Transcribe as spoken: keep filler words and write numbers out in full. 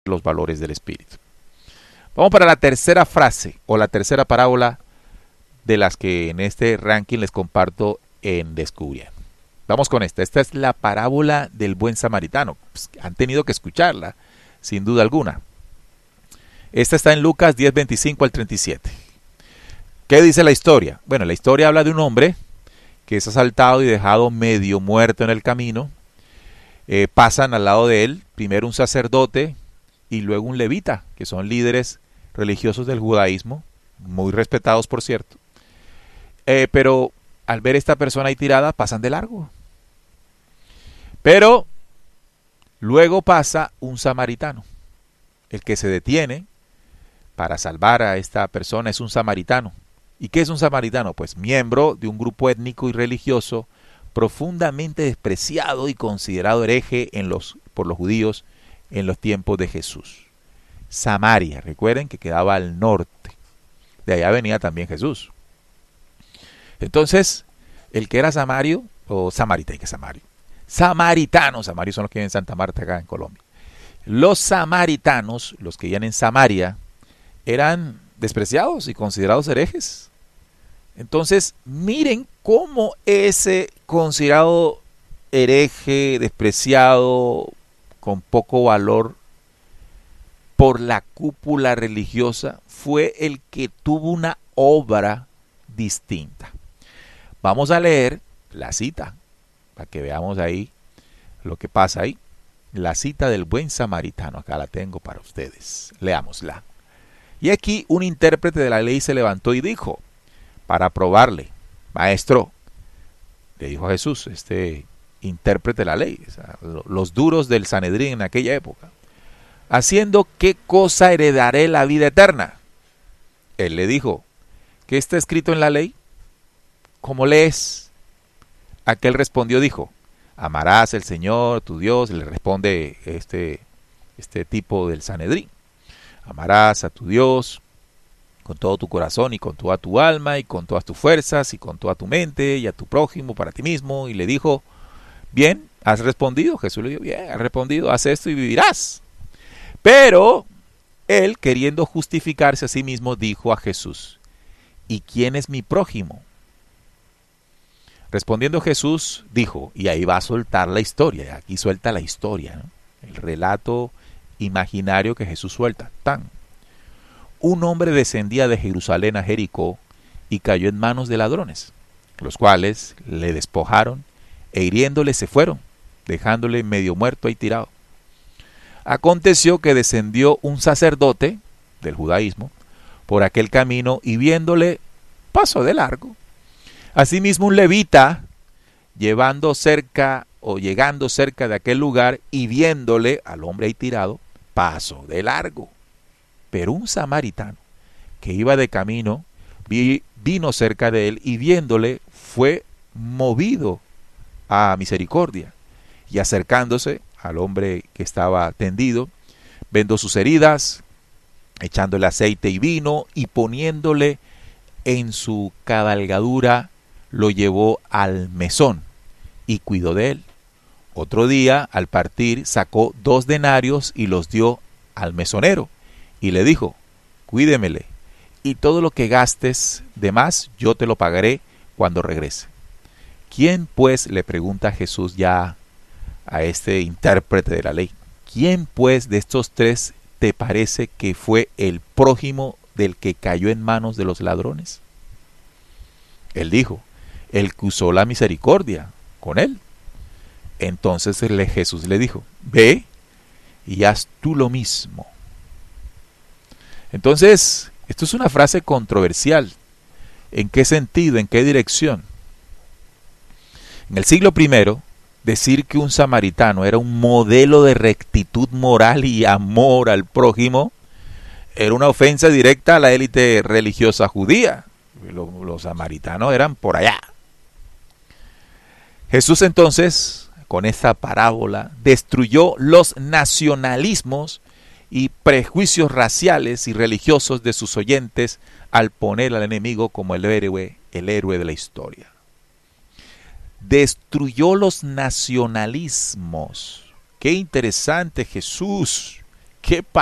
los valores del Espíritu. Vamos para la tercera frase o la tercera parábola de las que en este ranking les comparto en Descubriendo. Vamos con esta. Esta es la parábola del buen samaritano. Pues, han tenido que escucharla, sin duda alguna. Esta está en Lucas diez, veinticinco al treinta y siete. ¿Qué dice la historia? Bueno, la historia habla de un hombre que es asaltado y dejado medio muerto en el camino. Eh, pasan al lado de él, primero un sacerdote y luego un levita, que son líderes religiosos del judaísmo, muy respetados por cierto. Eh, pero al ver esta persona ahí tirada, pasan de largo. Pero luego pasa un samaritano. El que se detiene para salvar a esta persona es un samaritano. ¿Y qué es un samaritano? Pues miembro de un grupo étnico y religioso profundamente despreciado y considerado hereje en los, por los judíos en los tiempos de Jesús. Samaria, recuerden que quedaba al norte. De allá venía también Jesús. Entonces, el que era samario, o samaritano, que samario, samaritanos, samarios son los que viven en Santa Marta, acá en Colombia. Los samaritanos, los que vivían en Samaria, eran despreciados y considerados herejes. Entonces, miren cómo ese considerado hereje, despreciado, con poco valor por la cúpula religiosa, fue el que tuvo una obra distinta. Vamos a leer la cita, para que veamos ahí lo que pasa ahí. La cita del buen samaritano, acá la tengo para ustedes. Leámosla. Y aquí un intérprete de la ley se levantó y dijo, para probarle, maestro, le dijo a Jesús, este intérprete de la ley, o sea, los duros del Sanedrín en aquella época, haciendo qué cosa heredaré la vida eterna. Él le dijo, ¿qué está escrito en la ley? ¿Cómo lees? Aquel respondió, dijo, amarás al Señor tu Dios, le responde este, este tipo del Sanedrín. Amarás a tu Dios con todo tu corazón y con toda tu alma y con todas tus fuerzas y con toda tu mente y a tu prójimo para ti mismo. Y le dijo, bien, has respondido. Jesús le dijo, bien, has respondido, haz esto y vivirás. Pero él, queriendo justificarse a sí mismo, dijo a Jesús, ¿y quién es mi prójimo? Respondiendo Jesús, dijo, y ahí va a soltar la historia, aquí suelta la historia, ¿no? El relato imaginario que Jesús suelta. Tan. Un hombre descendía de Jerusalén a Jericó y cayó en manos de ladrones, los cuales le despojaron e hiriéndole se fueron, dejándole medio muerto ahí tirado. Aconteció que descendió un sacerdote del judaísmo por aquel camino y viéndole pasó de largo. Asimismo un levita, llevando cerca o llegando cerca de aquel lugar y viéndole al hombre ahí tirado, pasó de largo. Pero un samaritano que iba de camino vi, vino cerca de él y viéndole fue movido a misericordia y acercándose al hombre que estaba tendido, vendó sus heridas, echándole aceite y vino y poniéndole en su cabalgadura, lo llevó al mesón y cuidó de él. Otro día, al partir, sacó dos denarios y los dio al mesonero y le dijo, cuídemele, y todo lo que gastes de más yo te lo pagaré cuando regrese. ¿Quién pues, le pregunta Jesús ya a este intérprete de la ley, quién pues de estos tres te parece que fue el prójimo del que cayó en manos de los ladrones? Él dijo, el que usó la misericordia con él. Entonces Jesús le dijo, ve y haz tú lo mismo. Entonces, esto es una frase controversial. ¿En qué sentido? ¿En qué dirección? En el siglo primero, decir que un samaritano era un modelo de rectitud moral y amor al prójimo era una ofensa directa a la élite religiosa judía. Los, los samaritanos eran por allá. Jesús entonces, con esta parábola, destruyó los nacionalismos y prejuicios raciales y religiosos de sus oyentes al poner al enemigo como el héroe, el héroe de la historia. Destruyó los nacionalismos. Qué interesante, Jesús. ¿Qué